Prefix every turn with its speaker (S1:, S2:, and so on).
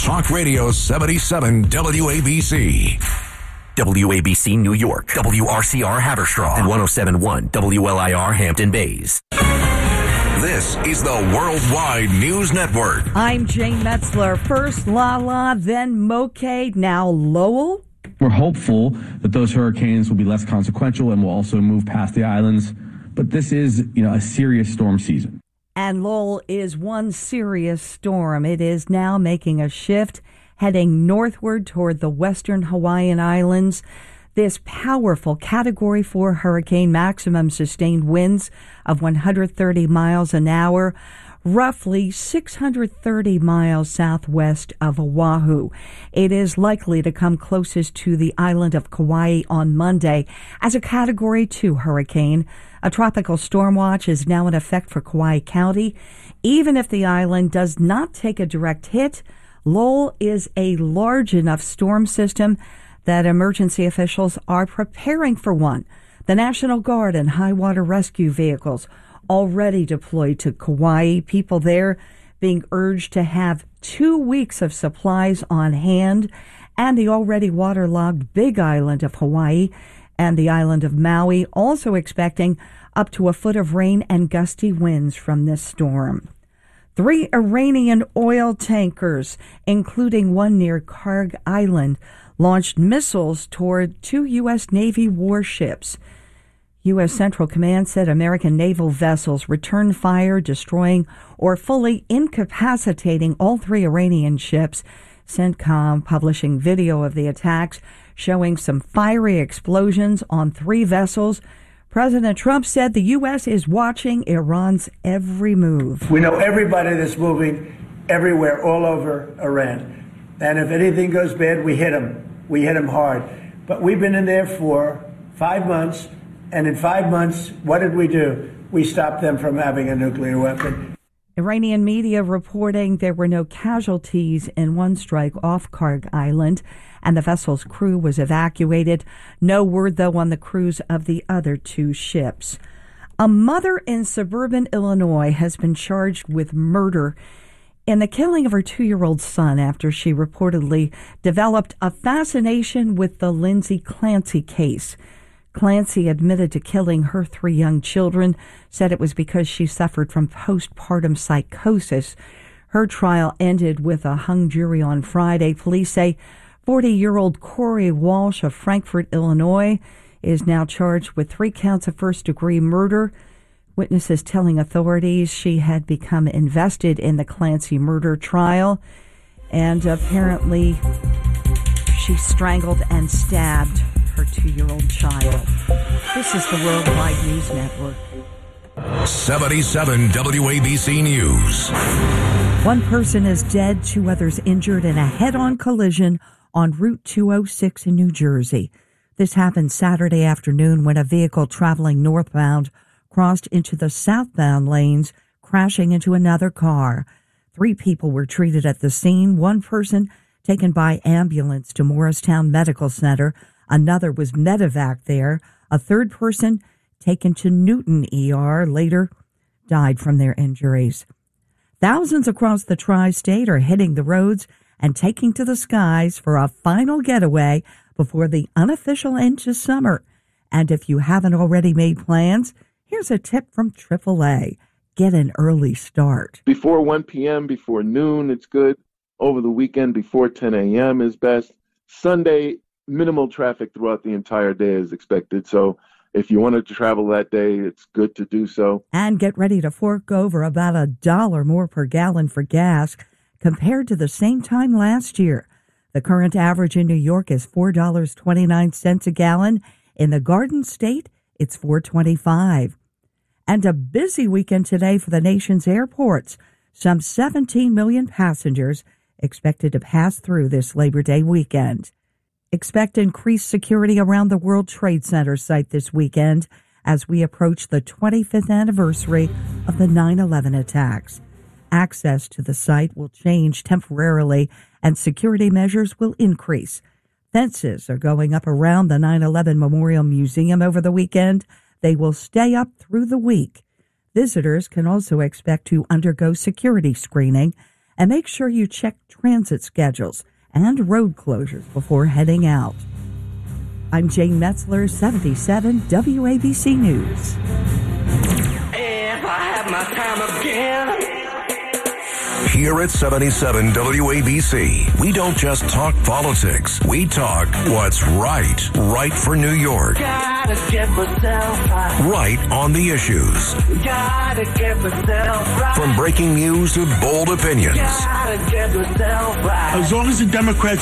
S1: Talk Radio 77 WABC.
S2: WABC New York, WRCR Haverstraw, and 107.1 WLIR Hampton Bays.
S1: This is the Worldwide News Network.
S3: I'm Jane Metzler. First Lala, then Moke, now Lowell.
S4: We're hopeful that those hurricanes will be less consequential and will also move past the islands. But this is, a serious storm season.
S3: And Lowell is one serious storm. It is now making a shift, heading northward toward the western Hawaiian Islands. This powerful Category 4 hurricane, maximum sustained winds of 130 miles an hour, roughly 630 miles southwest of Oahu. It is likely to come closest to the island of Kauai on Monday as a Category 2 hurricane. A tropical storm watch is now in effect for Kauai County. Even if the island does not take a direct hit, Lowell is a large enough storm system that emergency officials are preparing for one. The National Guard and high water rescue vehicles already deployed to Kauai. People there being urged to have 2 weeks of supplies on hand. And the already waterlogged Big Island of Hawaii and the island of Maui also expecting up to a foot of rain and gusty winds from this storm. 3 Iranian oil tankers, including one near Karg Island, launched missiles toward 2 U.S. Navy warships. U.S. Central Command said American naval vessels returned fire, destroying or fully incapacitating all 3 Iranian ships. CENTCOM publishing video of the attacks showing some fiery explosions on 3 vessels. President Trump said the U.S. is watching Iran's every move.
S5: We know everybody that's moving everywhere, all over Iran. And if anything goes bad, we hit them. We hit them hard. But we've been in there for 5 months. And in 5 months, what did we do? We stopped them from having a nuclear weapon.
S3: Iranian media reporting there were no casualties in one strike off Karg Island, and the vessel's crew was evacuated. No word, though, on the crews of the other 2 ships. A mother in suburban Illinois has been charged with murder in the killing of her 2-year-old son after she reportedly developed a fascination with the Lindsay Clancy case. Clancy admitted to killing her 3 young children, said it was because she suffered from postpartum psychosis. Her trial ended with a hung jury on Friday. Police say 40-year-old Corey Walsh of Frankfort, Illinois, is now charged with 3 counts of first-degree murder. Witnesses telling authorities she had become invested in the Clancy murder trial, and apparently she strangled and stabbed her 2-year-old child. This is the Worldwide News Network.
S1: 77 WABC News.
S3: 1 person is dead, 2 others injured in a head-on collision on Route 206 in New Jersey. This happened Saturday afternoon when a vehicle traveling northbound crossed into the southbound lanes, crashing into another car. 3 people were treated at the scene. 1 person taken by ambulance to Morristown Medical Center. Another was medevac there. A 3rd person taken to Newton ER, later died from their injuries. Thousands across the tri-state are hitting the roads and taking to the skies for a final getaway before the unofficial end to summer. And if you haven't already made plans, here's a tip from AAA. Get an early start.
S6: Before 1 p.m., before noon, it's good. Over the weekend, before 10 a.m. is best. Sunday, minimal traffic throughout the entire day is expected. So if you wanted to travel that day, it's good to do so.
S3: And get ready to fork over about $1 more per gallon for gas compared to the same time last year. The current average in New York is $4.29 a gallon. In the Garden State, it's $4.25. And a busy weekend today for the nation's airports. Some 17 million passengers expected to pass through this Labor Day weekend. Expect increased security around the World Trade Center site this weekend as we approach the 25th anniversary of the 9/11 attacks. Access to the site will change temporarily and security measures will increase. Fences are going up around the 9/11 Memorial Museum over the weekend. They will stay up through the week. Visitors can also expect to undergo security screening, And make sure you check transit schedules and road closures before heading out. I'm Jane Metzler, 77 WABC News.
S7: If I have my time again.
S1: Here at 77 WABC, we don't just talk politics. We talk what's right. Right for New York.
S7: Gotta get myself
S1: right on the issues.
S7: Gotta get myself right.
S1: From breaking news to bold opinions.
S7: Gotta get myself right.
S8: As long as the Democrats